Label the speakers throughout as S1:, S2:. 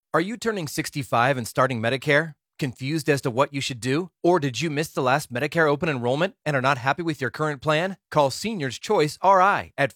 S1: Are you turning 65 and starting Medicare? Confused as to what you should do? Or did you miss the last Medicare open enrollment and are not happy with your current plan? Call Seniors Choice RI at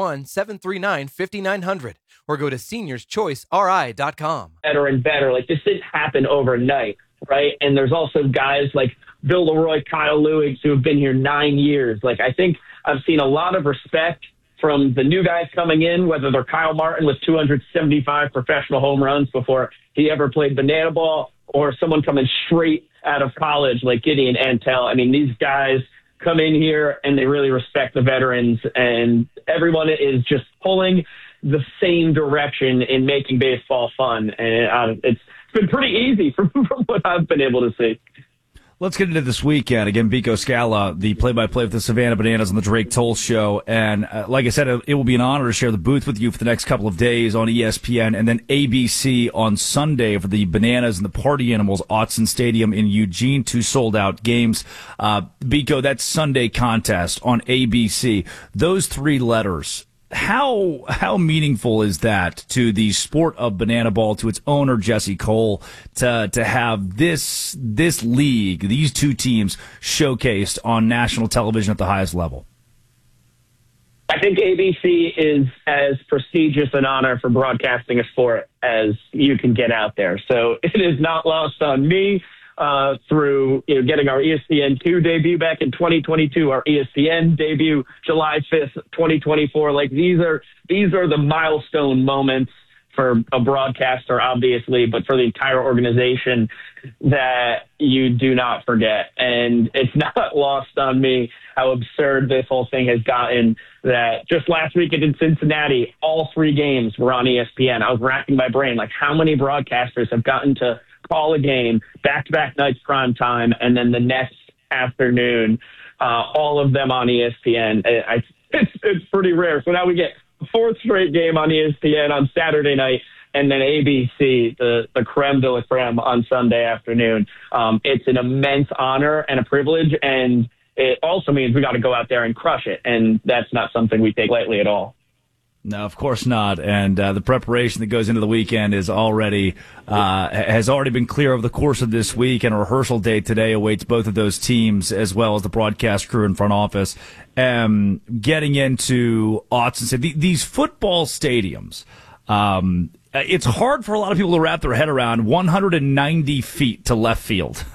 S1: 401-739-5900 or go to seniorschoiceri.com.
S2: Better and better. Like, this didn't happen overnight, right? And there's also guys like Bill Leroy, Kyle Lewis, who have been here 9 years. Like, I think I've seen a lot of respect from the new guys coming in, whether they're Kyle Martin with 275 professional home runs before he ever played banana ball, or someone coming straight out of college like Gideon Antel. I mean, these guys come in here and they really respect the veterans, and everyone is just pulling the same direction in making baseball fun. And it's been pretty easy from what I've been able to see.
S3: Let's get into this weekend. Again, Biko Scala, the play-by-play of the Savannah Bananas on the Drake Toll Show. And like I said, it will be an honor to share the booth with you for the next couple of days on ESPN and then ABC on Sunday for the Bananas and the Party Animals, Autzen Stadium in Eugene, 2 sold-out games. Biko, that Sunday contest on ABC, those 3 letters, how meaningful is that to the sport of banana ball, to its owner Jesse Cole, to have this league, these 2 teams showcased on national television at the highest level?
S2: I think ABC is as prestigious an honor for broadcasting a sport as you can get out there. So it is not lost on me. Through getting our ESPN2 debut back in 2022, our ESPN debut July 5th, 2024. Like, these are the milestone moments for a broadcaster, obviously, but for the entire organization that you do not forget. And it's not lost on me how absurd this whole thing has gotten, that just last weekend in Cincinnati, all 3 games were on ESPN. I was racking my brain, like, how many broadcasters have gotten to call a game back-to-back nights prime time, and then the next afternoon, all of them on ESPN. It's pretty rare. So now we get a 4th straight game on ESPN on Saturday night, and then ABC, the creme de la creme, on Sunday afternoon. It's an immense honor and a privilege, and it also means we got to go out there and crush it, and that's not something we take lightly at all.
S3: No, of course not. And the preparation that goes into the weekend is has already been clear over the course of this week, and a rehearsal day today awaits both of those teams as well as the broadcast crew and front office. Getting into Autzen, these football stadiums, it's hard for a lot of people to wrap their head around 190 feet to left field.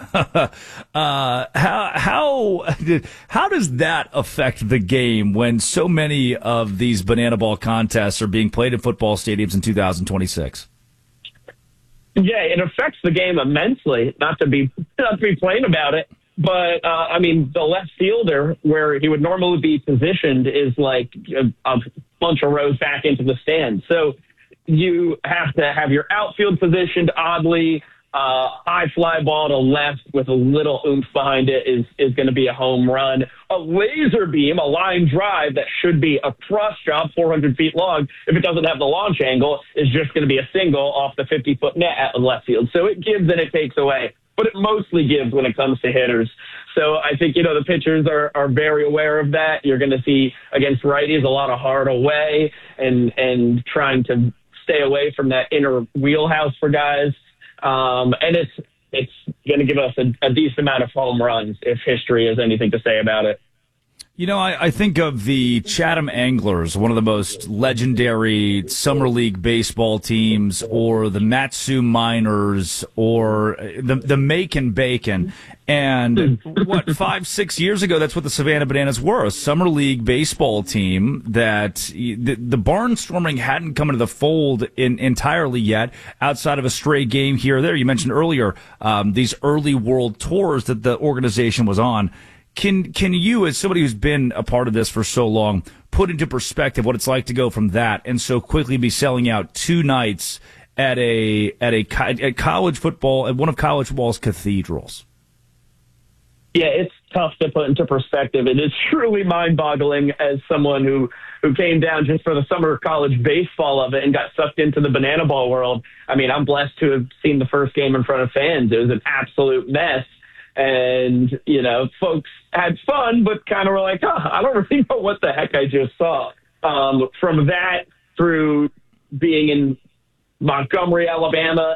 S3: How does that affect the game when so many of these banana ball contests are being played in football stadiums in 2026?
S2: Yeah, it affects the game immensely. Not to be plain about it, but I mean, the left fielder, where he would normally be positioned, is like a bunch of rows back into the stand. So you have to have your outfield positioned oddly. High fly ball to left with a little oomph behind it is going to be a home run. A laser beam, a line drive that should be a cross job 400 feet long, if it doesn't have the launch angle, is just going to be a single off the 50-foot net at the left field. So it gives and it takes away, but it mostly gives when it comes to hitters. So I think, the pitchers are very aware of that. You're going to see against righties a lot of hard away and trying to stay away from that inner wheelhouse for guys. And it's going to give us a decent amount of home runs if history has anything to say about it.
S3: I think of the Chatham Anglers, one of the most legendary summer league baseball teams, or the Matsu Miners, or the Macon Bacon. And 5-6 years ago, that's what the Savannah Bananas were, a summer league baseball team that the barnstorming hadn't come into the fold entirely yet, outside of a stray game here or there. You mentioned earlier these early world tours that the organization was on. Can you, as somebody who's been a part of this for so long, put into perspective what it's like to go from that and so quickly be selling out 2 nights at college football, at one of college football's cathedrals?
S2: Yeah, it's tough to put into perspective. It is truly mind-boggling as someone who came down just for the summer college baseball of it and got sucked into the banana ball world. I mean, I'm blessed to have seen the first game in front of fans. It was an absolute mess. And, folks had fun, but kind of were like, I don't really know what the heck I just saw. From that through being in Montgomery, Alabama,